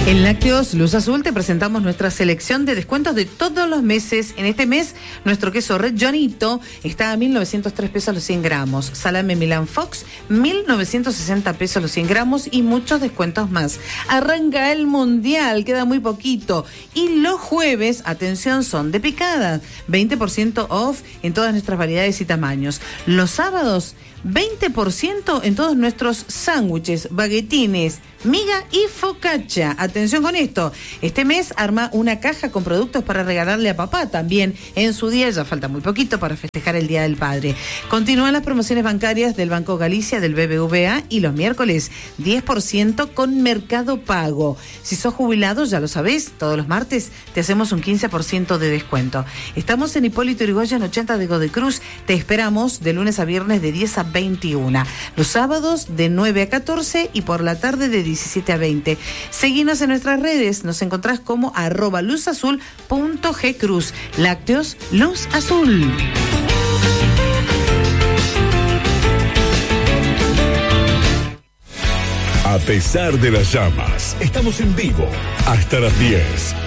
En Lácteos Luz Azul te presentamos nuestra selección de descuentos de todos los meses. En este mes, nuestro queso Red Johnito está a 1.903 pesos los 100 gramos. Salame Milan Fox, 1.960 pesos los 100 gramos y muchos descuentos más. Arranca el Mundial, queda muy poquito. Y los jueves, atención, son de picada. 20% off en todas nuestras variedades y tamaños. Los sábados, 20% en todos nuestros sándwiches, baguetines, miga y focaccia. Atención con esto. Este mes arma una caja con productos para regalarle a papá también en su día. Ya falta muy poquito para festejar el Día del Padre. Continúan las promociones bancarias del Banco Galicia, del BBVA y los miércoles 10% con Mercado Pago. Si sos jubilado, ya lo sabés, todos los martes te hacemos un 15% de descuento. Estamos en Hipólito Yrigoyen 80 de Godecruz. Te esperamos de lunes a viernes de 10 a 21. Los sábados de 9 a 14 y por la tarde de 17 a 20. Seguinos en nuestras redes, nos encontrás como @luzazul.gcruz. Lácteos Luz Azul. A pesar de las llamas, estamos en vivo hasta las 10.